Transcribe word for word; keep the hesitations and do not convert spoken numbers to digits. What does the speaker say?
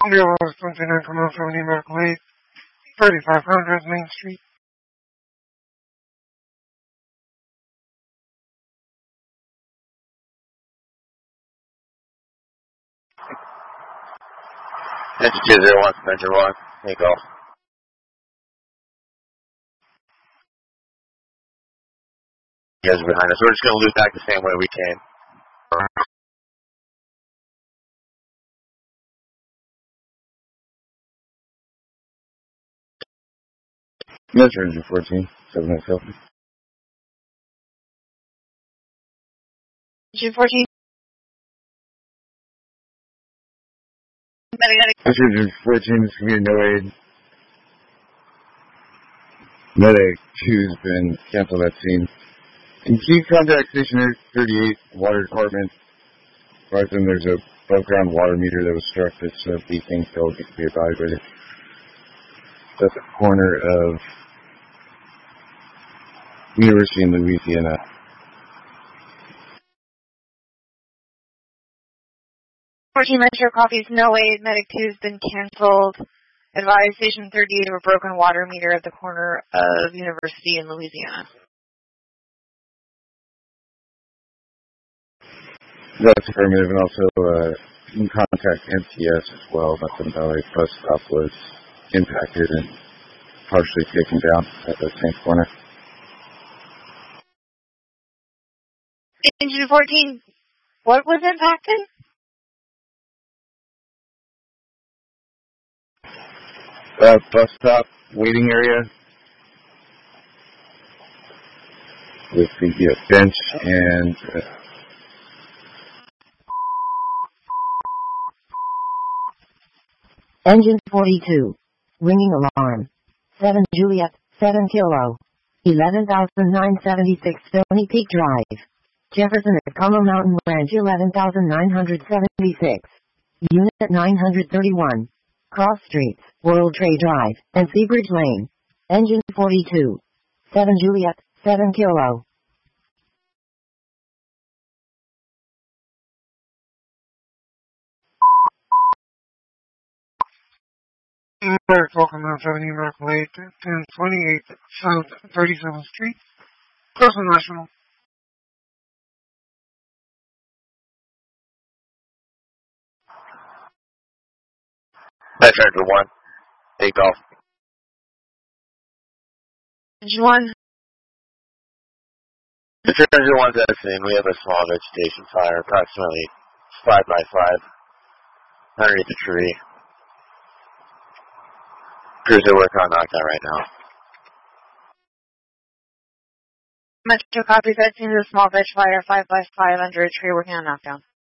Zero twenty-nine Commercial Avenue, Medical Aid, thirty-five hundred Main Street. Engine two zero one, Engine one, take off. You guys are behind us. We're just going to loop back the same way we came. Metro Engine fourteen, seven nine seven. Engine fourteen. Metro Engine fourteen, this is going to be no aid. Medic two's been canceled at scene. In key contact station thirty-eight, water department. Right then there's a above ground water meter that was struck that's uh, beeping, so it can be evaluated. That's the corner of University in Louisiana. fourteen Metro copies, no aid. Medic two has been canceled. Advise Station thirty-eight of a broken water meter at the corner of University in Louisiana. That's affirmative, and also uh, in contact M T S as well. But the Valley bus stop was impacted and partially taken down at the same corner. Engine fourteen, what was impacted? Uh, bus stop waiting area with the uh, bench and uh, Engine forty-two. Ringing alarm. seven Juliet, seven Kilo. eleven thousand nine hundred seventy-six Stony Peak Drive. Jefferson at Como Mountain Ranch eleven thousand nine hundred seventy-six. Unit nine hundred thirty-one. Cross Streets, World Trade Drive, and Seabridge Lane. Engine forty-two. seven Juliet, seven Kilo. Medic Welcome Mount Avenue, Medical Aid, ten twenty-eight South thirty-seventh Street, Coastal National. Metro Engine one, take off. Engine one. Metro Engine one's at the scene. We have a small vegetation fire, approximately five by five, underneath the tree. Crews are working on knockdown right now. Metro copies, I've seen a small veg fire, five by five under a tree, working on knockdown.